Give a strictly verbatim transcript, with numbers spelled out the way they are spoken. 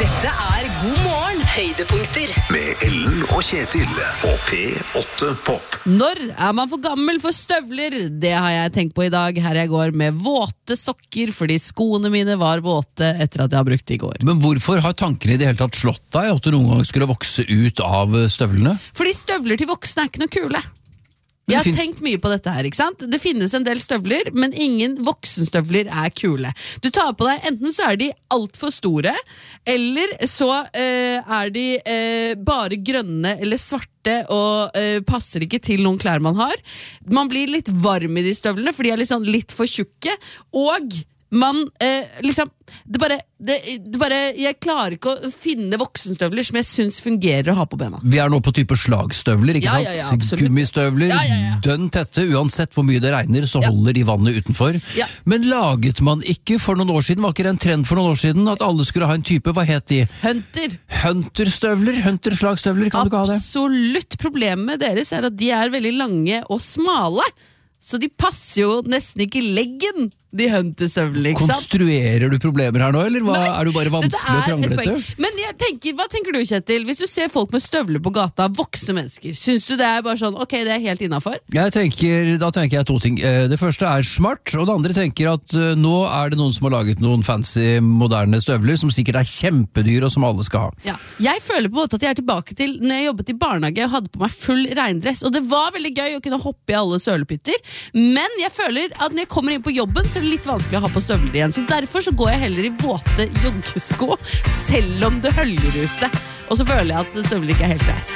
Dette er God morgen Høydepunkter med Ellen og Kjetil på P åtte Pop. Når er man for gammel for støvler? Det har jeg tenkt på i dag. Her jeg går med våte sokker, fordi skoene mine var våte etter at jeg har brukt det i går. Men hvorfor har tankene i det hele tatt slått deg at du noen gang skulle vokse ut av støvlene? Fordi støvler til voksne er ikke noe kule. Jeg har tenkt mye på dette her, ikke sant? Det finnes en del støvler, men ingen voksenstøvler er kule. Du tar på deg, enten så er de alt for store, eller så eh, er de eh, bare grønne eller svarte, og eh, passer ikke til noen klær man har. Man blir litt varm i de støvlene, for de er litt, sånn, litt for tjukke, og man eh, liksom det bare, det, det bare jeg klarer ikke å finne voksenstøvler som jeg synes fungerer å ha på bena. Vi er nå på type slagstøvler, ikke ja, sant? Ja, ja, absolutt. Gummistøvler, ja, ja, ja. dønn tette, uansett hvor mye det regner, så holder ja. de vannet utenfor. Ja. Men laget man ikke for noen år siden, var ikke det en trend for noen år siden, at alle skulle ha en type, hva het de? Hunter. Hunterstøvler, Hunter-slagstøvler, kan absolutt. Du ikke ha det? Absolutt. Problemet deres er at de er veldig lange og smale, så de passer jo nesten ikke i leggen, de Hunter-støvlene, ikke sant? Konstruerer du problemer her nå, eller hva, Nei, er du bare vanskelig og kranglete? Men jeg tenker, hva tenker du, Kjetil? Hvis du ser folk med støvler på gata, voksne mennesker, synes du det er bare sånn, ok, det er helt innenfor? Jeg tenker, da tenker jeg to ting. Det første er smart, og det andre tenker at uh, nå er det noen som har laget noen fancy, moderne støvler, som sikkert er kjempedyr, og som alle skal ha. Ja. Jeg føler på en måte at jeg er tilbake til når jeg jobbet i barnehage og hadde på meg full regndress, og det var veldig gøy å kunne hoppe i alle sølepytter, men jeg føler at når jeg kommer inn på jobben, så er det litt vanskelig å ha på støvler igjen, så derfor så går jeg heller i våte joggesko, selv om det høller ute, og så føler jeg at støvler ikke er helt greit.